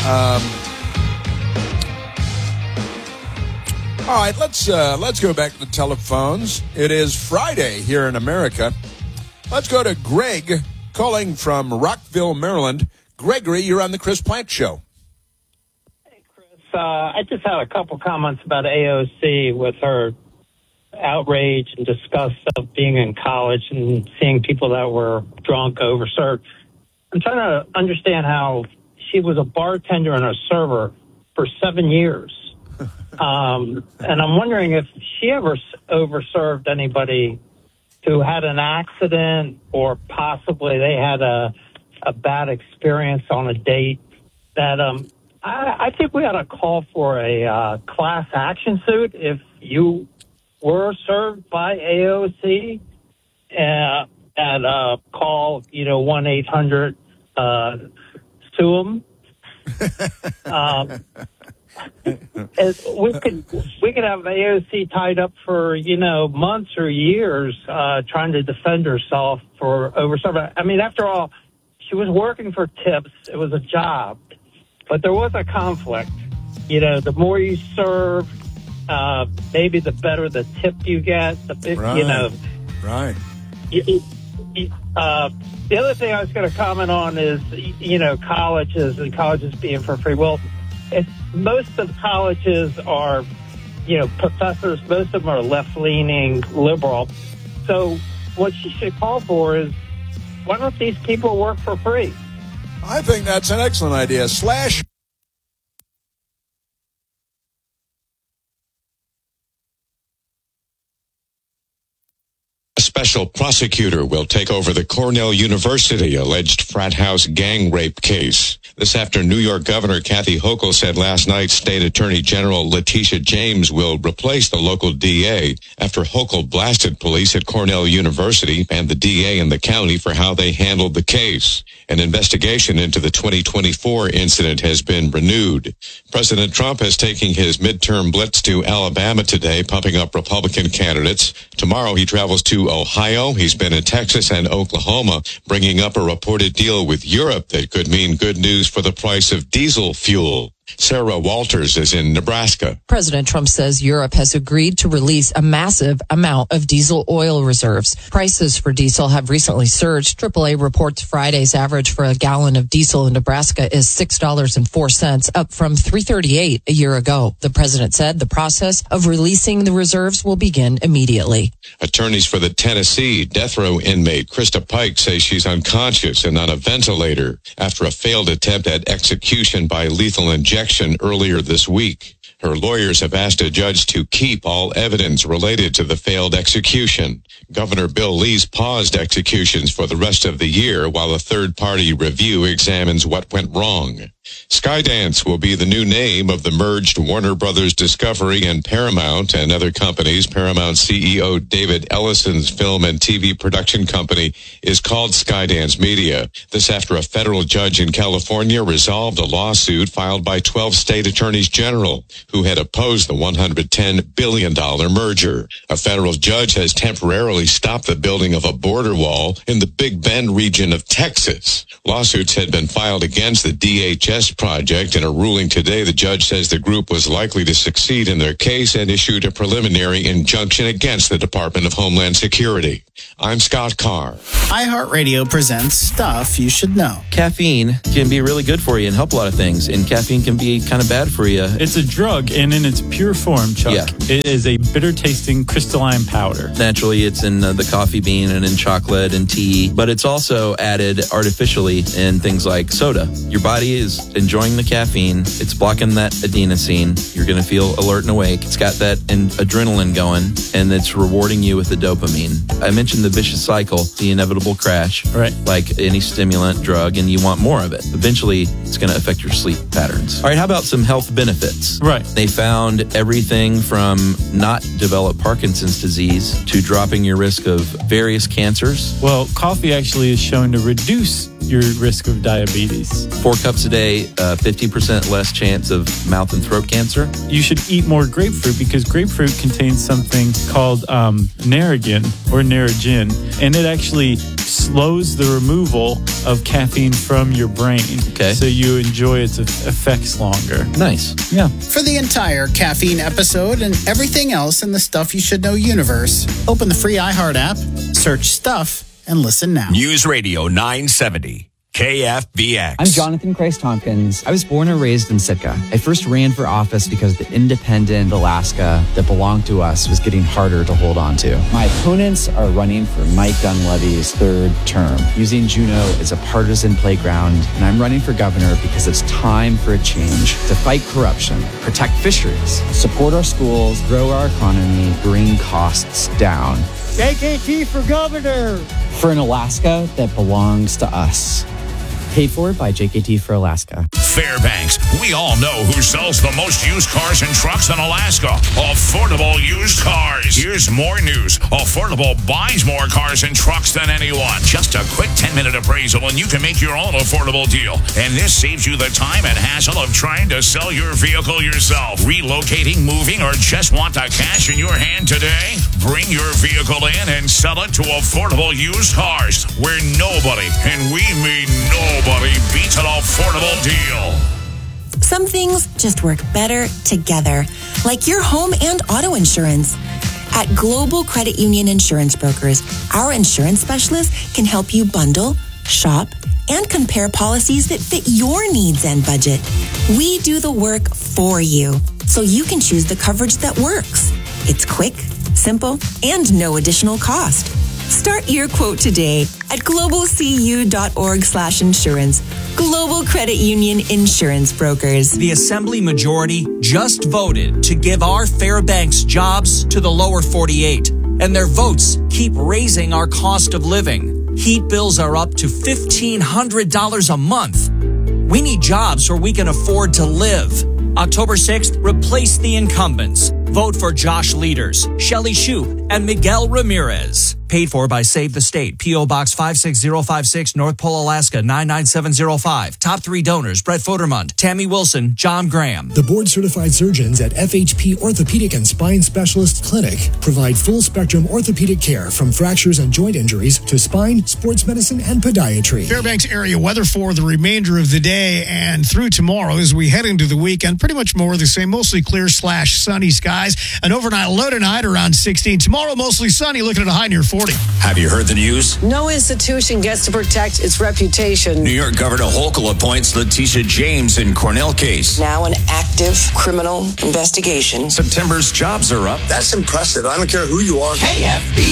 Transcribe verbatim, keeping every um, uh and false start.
Um, all right, let's uh, let's go back to the telephones. It is Friday here in America. Let's go to Greg calling from Rockville, Maryland. Gregory, you're on the Chris Plante Show. Hey, Chris. Uh, I just had a couple comments about A O C with her outrage and disgust of being in college and seeing people that were drunk, overserved. I'm trying to understand how she was a bartender and a server for seven years. Um, and I'm wondering if she ever overserved anybody who had an accident or possibly they had a, a bad experience on a date. That um, I, I think we ought to call for a uh, class action suit if you were served by A O C, uh, and uh, call, you know, one eight hundred uh, sue them. um, we could we could have A O C tied up for, you know, months or years uh, trying to defend herself for overserving. I mean, after all, she was working for tips. It was a job, but there was a conflict. You know, the more you serve, Uh, maybe the better the tip you get, the big, right. you know. Right. You, you, uh, the other thing I was going to comment on is, you know, colleges and colleges being for free. Well, it's, most of the colleges are, you know, professors. Most of them are left-leaning, liberal. So what you should call for is, why don't these people work for free? I think that's an excellent idea. Slash. Special prosecutor will take over the Cornell University alleged frat house gang rape case. This after New York Governor Kathy Hochul said last night State Attorney General Letitia James will replace the local D A after Hochul blasted police at Cornell University and the D A in the county for how they handled the case. An investigation into the twenty twenty-four incident has been renewed. President Trump is taking his midterm blitz to Alabama today, pumping up Republican candidates. Tomorrow he travels to Ohio. He's been in Texas and Oklahoma, bringing up a reported deal with Europe that could mean good news for the price of diesel fuel. Sarah Walters is in Nebraska. President Trump says Europe has agreed to release a massive amount of diesel oil reserves. Prices for diesel have recently surged. triple A reports Friday's average for a gallon of diesel in Nebraska is six dollars and four cents, up from three dollars and thirty-eight cents a year ago. The president said the process of releasing the reserves will begin immediately. Attorneys for the Tennessee death row inmate Krista Pike say she's unconscious and on a ventilator after a failed attempt at execution by lethal injection earlier this week. Her lawyers have asked a judge to keep all evidence related to the failed execution. Governor Bill Lee's paused executions for the rest of the year while a third-party review examines what went wrong. Skydance will be the new name of the merged Warner Brothers Discovery and Paramount and other companies. Paramount C E O David Ellison's film and T V production company is called Skydance Media. This after a federal judge in California resolved a lawsuit filed by twelve state attorneys general who had opposed the one hundred ten billion dollars merger. A federal judge has temporarily stopped the building of a border wall in the Big Bend region of Texas. Lawsuits had been filed against the D H S project. In a ruling today, the judge says the group was likely to succeed in their case and issued a preliminary injunction against the Department of Homeland Security. I'm Scott Carr. iHeartRadio presents Stuff You Should Know. Caffeine can be really good for you and help a lot of things, and caffeine can be kind of bad for you. It's a drug, and in its pure form, Chuck, yeah. It is a bitter-tasting crystalline powder. Naturally, it's in uh, the coffee bean and in chocolate and tea, but it's also added artificially in things like soda. Your body is enjoying the caffeine. It's blocking that adenosine. You're going to feel alert and awake. It's got that in- adrenaline going, and it's rewarding you with the dopamine. I mentioned the vicious cycle, the inevitable crash, right? Like any stimulant drug, and you want more of it. Eventually, it's going to affect your sleep patterns. All right, how about some health benefits? Right. They found everything from not develop Parkinson's disease to dropping your risk of various cancers. Well, coffee actually is shown to reduce your risk of diabetes. Four cups a day, uh, fifty percent less chance of mouth and throat cancer. You should eat more grapefruit because grapefruit contains something called um, Narragin or Narragin, and it actually slows the removal of caffeine from your brain. Okay. So you enjoy its effects longer. Nice. Yeah. For the entire caffeine episode and everything else in the Stuff You Should Know universe, open the free iHeart app, search Stuff, and listen now. News Radio nine seventy. K F B X. I'm Jonathan Christ Tompkins. I was born and raised in Sitka. I first ran for office because the independent Alaska that belonged to us was getting harder to hold on to. My opponents are running for Mike Dunleavy's third term, using Juneau as a partisan playground, and I'm running for governor because it's time for a change to fight corruption, protect fisheries, support our schools, grow our economy, bring costs down. J K T for governor! For an Alaska that belongs to us. Paid for by J K T for Alaska. Fairbanks, we all know who sells the most used cars and trucks in Alaska. Affordable Used Cars. Here's more news. Affordable buys more cars and trucks than anyone. Just a quick ten-minute appraisal and you can make your own affordable deal. And this saves you the time and hassle of trying to sell your vehicle yourself. Relocating, moving, or just want the cash in your hand today? Bring your vehicle in and sell it to Affordable Used Cars, where nobody, and we mean nobody, beats an affordable deal. Some things just work better together, like your home and auto insurance. At Global Credit Union Insurance Brokers, our insurance specialists can help you bundle, shop, and compare policies that fit your needs and budget. We do the work for you, so you can choose the coverage that works. It's quick, simple, and no additional cost. Start your quote today at globalcu.org slash insurance. Global Credit Union Insurance Brokers. The Assembly majority just voted to give our Fairbanks jobs to the lower forty-eight, and their votes keep raising our cost of living. Heat bills are up to fifteen hundred dollars a month. We need jobs where we can afford to live. October sixth, replace the incumbents. Vote for Josh Leaders, Shelley Shoup, and Miguel Ramirez. Paid for by Save the State, P O. Box five six zero five six, North Pole, Alaska, nine nine seven zero five. Top three donors, Brett Fodermund, Tammy Wilson, John Graham. The board-certified surgeons at F H P Orthopedic and Spine Specialist Clinic provide full-spectrum orthopedic care from fractures and joint injuries to spine, sports medicine, and podiatry. Fairbanks area weather for the remainder of the day and through tomorrow as we head into the weekend. Pretty much more of the same, mostly clear slash sunny skies. An overnight low tonight around sixteen. Tomorrow, mostly sunny, looking at a high near forty. Have you heard the news? No institution gets to protect its reputation. New York Governor Hochul appoints Letitia James in Cornell case. Now an active criminal investigation. September's jobs are up. That's impressive. I don't care who you are. K F B